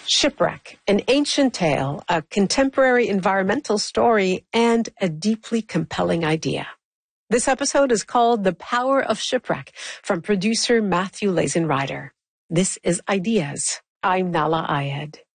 Shipwreck, an ancient tale, a contemporary environmental story, and a deeply compelling idea. This episode is called The Power of Shipwreck from producer Matthew Lazenrider. This is Ideas. I'm Nahlah Ayed.